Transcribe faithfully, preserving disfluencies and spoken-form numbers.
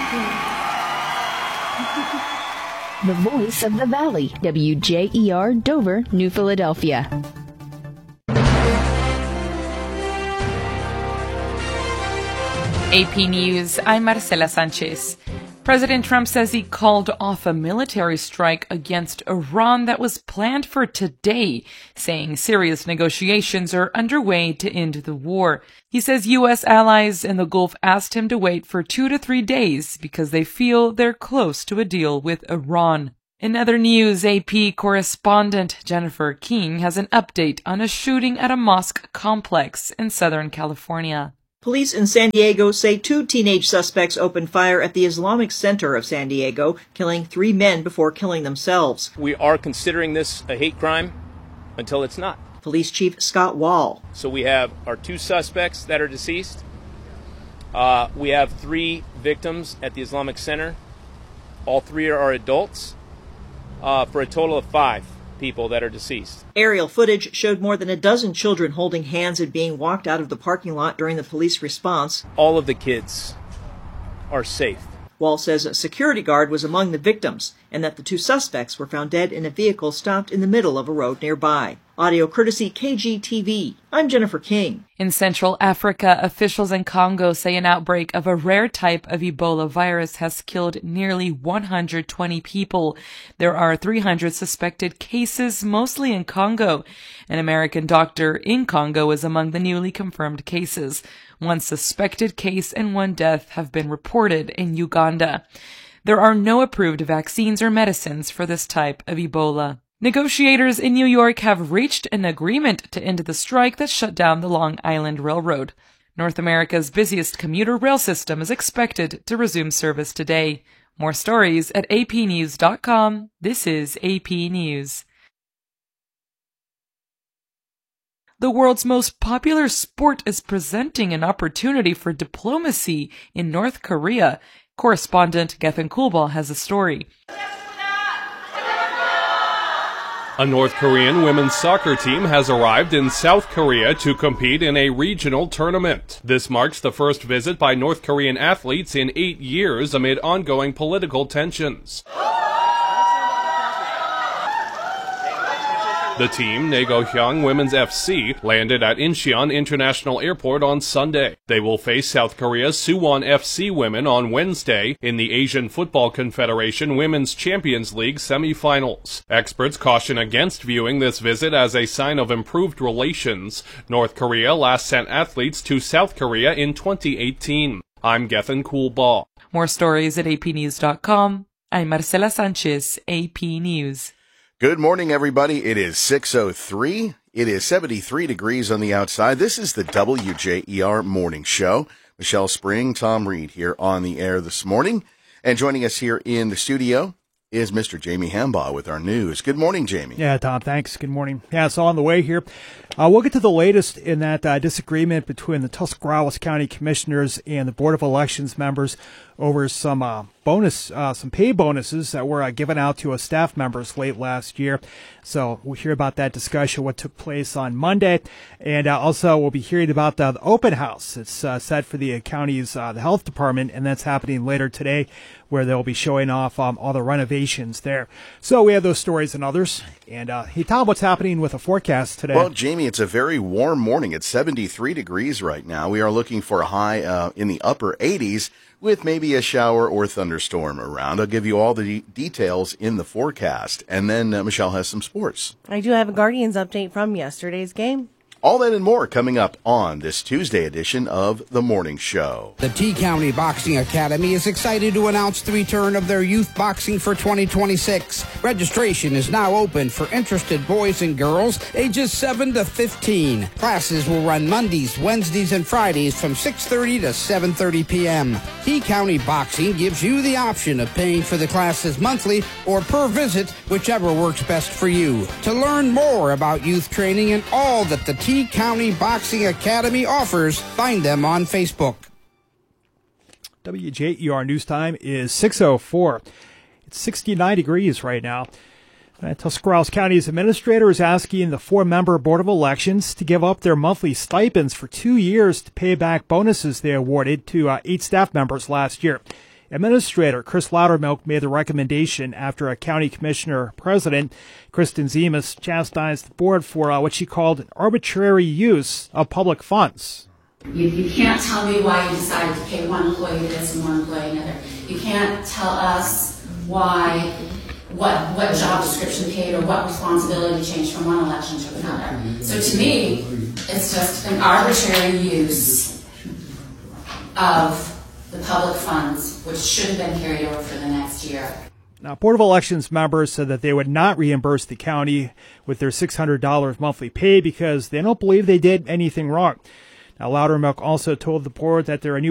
The voice of the Valley, W J E R Dover, New Philadelphia. A P News, I'm Marcela Sanchez. President Trump says he called off a military strike against Iran that was planned for today, saying serious negotiations are underway to end the war. He says U S allies in the Gulf asked him to wait for two to three days because they feel they're close to a deal with Iran. In other news, A P correspondent Jennifer King has an update on a shooting at a mosque complex in Southern California. Police in San Diego say two teenage suspects opened fire at the Islamic Center of San Diego, killing three men before killing themselves. We are considering this a hate crime until it's not. Police Chief Scott Wall. So we have our two suspects that are deceased. Uh, we have three victims at the Islamic Center. All three are adults, uh, for a total of five people that are deceased. Aerial footage showed more than a dozen children holding hands and being walked out of the parking lot during the police response. All of the kids are safe. Wall says a security guard was among the victims and that the two suspects were found dead in a vehicle stopped in the middle of a road nearby. Audio courtesy K G T V. I'm Jennifer King. In Central Africa, officials in Congo say an outbreak of a rare type of Ebola virus has killed nearly one hundred twenty people. There are three hundred suspected cases, mostly in Congo. An American doctor in Congo is among the newly confirmed cases. One suspected case and one death have been reported in Uganda. There are no approved vaccines or medicines for this type of Ebola. Negotiators in New York have reached an agreement to end the strike that shut down the Long Island Railroad. North America's busiest commuter rail system is expected to resume service today. More stories at A P news dot com. This is A P News. The world's most popular sport is presenting an opportunity for diplomacy in North Korea. Correspondent Gethin Kulbal has a story. A North Korean women's soccer team has arrived in South Korea to compete in a regional tournament. This marks the first visit by North Korean athletes in eight years amid ongoing political tensions. The team, Naegohyang Women's F C, landed at Incheon International Airport on Sunday. They will face South Korea's Suwon F C women on Wednesday in the Asian Football Confederation Women's Champions League semifinals. Experts caution against viewing this visit as a sign of improved relations. North Korea last sent athletes to South Korea in twenty eighteen. I'm Gethin Kulbal. More stories at A P news dot com. I'm Marcela Sanchez, A P News. Good morning, everybody. It is six oh three. It is seventy-three degrees on the outside. This is the W J E R Morning Show. Michelle Spring, Tom Reed here on the air this morning. And joining us here in the studio is Mister Jamie Hambaugh with our news. Good morning, Jamie. Yeah, Tom, thanks. Good morning. Yeah, it's on the way here. Uh, we'll get to the latest in that uh, disagreement between the Tuscarawas County Commissioners and the Board of Elections members over some uh, bonus, uh, some pay bonuses that were uh, given out to uh, staff members late last year. So we'll hear about that discussion, what took place on Monday. And uh, also we'll be hearing about uh, the open house. It's uh, set for the uh, county's uh, the health department, and that's happening later today, where they'll be showing off um, all the renovations there. So we have those stories and others. And uh, hey, Tom, what's happening with the forecast today? Well, Jamie, it's a very warm morning. It's seventy-three degrees right now. We are looking for a high uh, in the upper eighties with maybe a shower or thunderstorm around. I'll give you all the de- details in the forecast. And then uh, Michelle has some sports. I do have a Guardians update from yesterday's game. All that and more coming up on this Tuesday edition of The Morning Show. The T-County Boxing Academy is excited to announce the return of their youth boxing for twenty twenty-six. Registration is now open for interested boys and girls ages seven to fifteen. Classes will run Mondays, Wednesdays, and Fridays from six thirty to seven thirty p.m. T-County Boxing gives you the option of paying for the classes monthly or per visit, whichever works best for you. To learn more about youth training and all that the T County Boxing Academy offers, find them on Facebook. W J E R News Time is six oh four. It's sixty-nine degrees right now. Uh, Tuscarawas County's administrator is asking the four-member Board of Elections to give up their monthly stipends for two years to pay back bonuses they awarded to uh, eight staff members last year. Administrator Chris Loudermilk made the recommendation after a county commissioner president, Kristen Zemas, chastised the board for uh, what she called an arbitrary use of public funds. You, you can't tell me why you decided to pay one employee this and one employee another. You can't tell us why, what, what job description paid or what responsibility changed from one election to another. So to me, it's just an arbitrary use of the public funds, which should have been carried over for the next year. Now, Board of Elections members said that they would not reimburse the county with their six hundred dollars monthly pay because they don't believe they did anything wrong. Now, Loudermilk also told the board that there are new